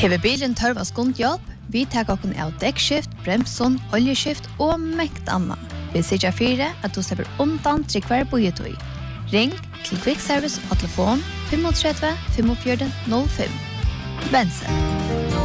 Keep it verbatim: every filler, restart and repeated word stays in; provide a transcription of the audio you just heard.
Hever bilen tørv av skundhjelp, vi tar okken av dekkskift, bremson, oljeskift og mengt anna. Vi sier fire at du slipper undan til hver bojetøy. Ring til Quick Service og telefon fem tre fem fem null fem. Bense.